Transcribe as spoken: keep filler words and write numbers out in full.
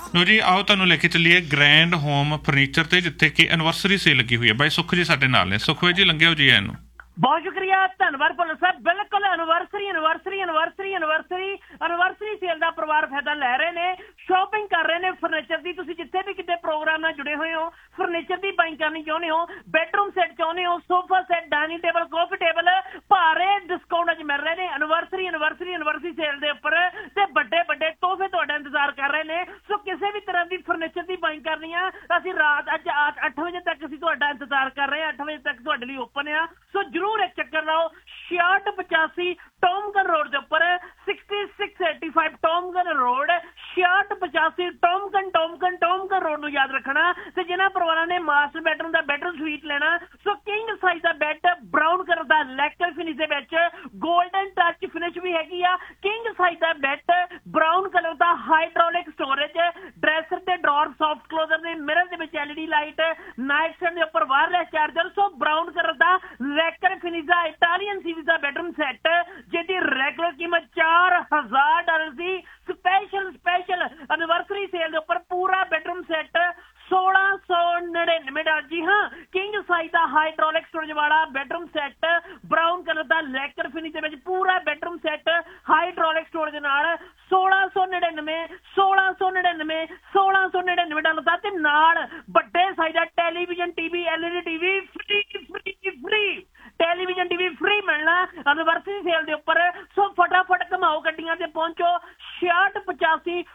ਲੋ ਜੀ, ਆਓ ਤੁਹਾਨੂੰ ਲੈ ਕੇ ਚੱਲੀਏ ਗ੍ਰੈਂਡ ਹੋਮ ਫਰਨੀਚਰ ਤੇ, ਜਿੱਥੇ ਕਿ ਐਨਵਰਸਰੀ ਸੇਲ ਲੱਗੀ ਹੋਈ ਹੈ। ਬਾਈ ਸੁੱਖ ਜੀ ਸਾਡੇ ਨਾਲ ਨੇ। ਸੁੱਖ ਜੀ ਲੰਘਿਓ ਜੀ ਇਹਨੂੰ। ਬਹੁਤ ਸ਼ੁਕਰੀਆ, ਧੰਨਵਾਦ ਭੁੱਲਰ ਸਾਹਿਬ। ਬਿਲਕੁਲ anniversary anniversary anniversary anniversary anniversary sale ਦਾ ਪਰਿਵਾਰ ਫਾਇਦਾ ਲੈ ਰਹੇ ਨੇ, ਸ਼ਾਪਿੰਗ ਕਰ ਰਹੇ ਨੇ ਫਰਨੀਚਰ ਦੀ। ਤੁਸੀਂ ਜਿੱਥੇ ਵੀ ਕਿਤੇ ਪ੍ਰੋਗਰਾਮ ਨਾਲ ਜੁੜੇ ਹੋਏ ਹੋ, ਫਰਨੀਚਰ ਦੀ ਬਾਈਂਗ ਕਰਨੀ ਚਾਹੁੰਦੇ ਹੋ, ਬੈਡਰੂਮ ਸੈੱਟ ਚਾਹੁੰਦੇ ਹੋ, ਸੋਫਾ ਸੈੱਟ, ਡਾਈਨਿੰਗ ਟੇਬਲ, ਕਾਫੀ ਟੇਬਲ, ਭਾਰੇ ਡਿਸਕਾਊਂਟ ਅੱਜ ਮਿਲ ਰਹੇ ਨੇ ਐਨਵਰਸਰੀ ਐਨਵਰਸਰੀ ਐਨਵਰਸਰੀ ਸੇਲ ਦੇ ਉੱਪਰ, ਤੇ ਵੱਡੇ ਵੱਡੇ ਤੋਹਫੇ ਤੁਹਾਡਾ ਇੰਤਜ਼ਾਰ ਕਰ ਰਹੇ ਨੇ। ਸੋ ਕਿਸੇ ਵੀ ਤਰ੍ਹਾਂ ਦੀ ਫਰਨੀਚਰ ਦੀ ਬਾਈਂਗ ਕਰਨੀ ਆ, ਅਸੀਂ ਰਾਤ ਅੱਜ ਅੱਠ ਵਜੇ ਤੱਕ ਅਸੀਂ ਤੁਹਾਡਾ ਇੰਤਜ਼ਾਰ ਕਰ ਰਹੇ ਹਾਂ। ਅੱਠ ਵਜੇ ਤੱਕ ਤੁਹਾਡੇ ਲਈ ਓਪਨ ਆ, ਸੋ ਜ਼ਰੂਰ ਇੱਕ ਚੱਕਰ ਲਾਓ। ਛਿਆਹਠ ਪਚਾਸੀ ਟੋਮਗਨ ਰੋਡ ਦੇ ਉੱਪਰ, sixty six eighty five ਟੋਮਗਨ road, ਛਿਆਹਠ ਪਚਾਸੀ ਟੋਮਗਨ ਟੋਮਗਨ ਟੋਮਗਨ ਰੋਡ ਨੂੰ ਯਾਦ ਰੱਖਣਾ। ਤੇ ਜਿਹਨਾਂ ਪਰਿਵਾਰਾਂ ਨੇ ਮਾਸਟਰ ਬੈਡਰੂਮ ਦਾ ਬੈਡਰੂਮ ਸਵੀਟ ਲੈਣਾ, ਸੋ ਕਿੰਗ ਸਾਈਜ਼ ਦਾ ਬੈੱਡ, ਬਰਾਊਨ ਕਲਰ ਦਾ ਲੈਕਰ ਫਿਨਿਸ਼ ਦੇ ਵਿੱਚ, ਗੋਲਡਨ ਟੱਚ ਫਿਨਿਸ਼ ਵੀ ਹੈਗੀ ਆ। ਕਿੰਗ ਸਾਈਜ਼ ਦਾ ਬੈੱਡ, ਬਰਾਊਨ ਕਲਰ ਦਾ ਹਾਈਡ੍ਰੋਲਿਕ ਸਟੋਰੇਜ, ਡਰੈਸਰ ਤੇ ਡਰਾਅਰ ਸੌਫਟ ਕਲੋਜ਼ਰ ਦੇ ਮਿਰਰ ਦੇ ਵਿੱਚ ਐਲਈਡੀ ਲਾਈਟ, ਨਾਈਟ ਸਟੈਂਡ ਦੇ ਉੱਪਰ ਵਾਇਰਲੈਸ ਚਾਰਜਰ। ਸੋ ਬਰਾਊਨ ਕਲਰ ਦਾ ਲੈਕਰ ਫਿਨਿਸ਼ ਦਾ ਇਟਾਲੀਅਨ ਸੀਰੀਜ਼ ਦਾ ਬੈਡਰੂਮ ਸੈੱਟ, ਜਿਹਦੀ ਰੈਗੂਲਰ ਕੀਮਤ ਚਾਰ ਹਜ਼ਾਰ ਡਾਲਰ ਸੀ। ਸਪੈਸ਼ਲ ਸਪੈਸ਼ਲ ਐਨਵਰਸਰੀ ਸੇਲ ਦੇ ਉੱਪਰ ਪੂਰਾ ਬੈਡਰੂਮ ਸੈੱਟ ਸੋਲਾਂ ਸੌ ਨੜਿਨਵੇਂ ਡਾਲਰ। ਜੀ ਹਾਂ, ਕਿੰਗ ਸਾਈਜ਼ ਦਾ ਹਾਈਡ੍ਰੋਲਿਕ ਸਟੋਰੇਜ ਵਾਲਾ ਬੈਡਰੂਮ ਸੈੱਟ, ਬਰਾਊਨ ਕਲਰ ਦਾ ਲੈਕਰ ਫਿਨਿਸ਼ ਦੇ ਵਿੱਚ ਪੂਰਾ ਬੈਡਰੂਮ ਸੈੱਟ ਹਾਈਡ੍ਰੋਲਿਕ ਸਟੋਰੇਜ ਨਾਲ ਸੋਲਾਂ ਸੌ ਨੜਿਨਵੇਂ ਸੋਲਾਂ ਸੌ ਨੜਿਨਵੇਂ ਸੋਲਾਂ ਸੌ ਨੜਿਨਵੇਂ ਡਾਲਰ ਦਾ। ਤੇ ਨਾਲ ਵੱਡੇ ਸਾਈਜ਼ ਦਾ television TV, LED TV free free free television TV free ਮਿਲਣਾ ਐਨਵਰਸਰੀ ਸੇਲ ਦੇ ਉੱਪਰ। ਸੋ ਫਟਾਫਟ ਘਮਾਓ ਗੱਡੀਆਂ ਤੇ ਪਹੁੰਚੋ। ਛਿਆਹਠ ਪਚਾਸੀ